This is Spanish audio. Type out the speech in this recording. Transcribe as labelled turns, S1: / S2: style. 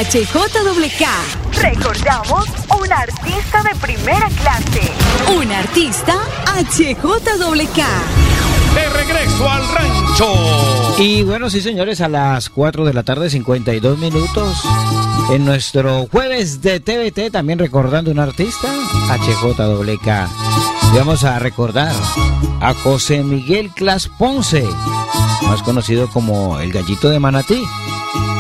S1: HJWK.
S2: Recordamos un artista de primera clase.
S1: Un artista HJWK.
S3: De regreso al rancho.
S4: Y bueno, sí señores, a las 4 de la tarde, 52 minutos, en nuestro jueves de TVT, también recordando un artista, HJWK. Y vamos a recordar a José Miguel Clas Ponce, más conocido como el Gallito de Manatí.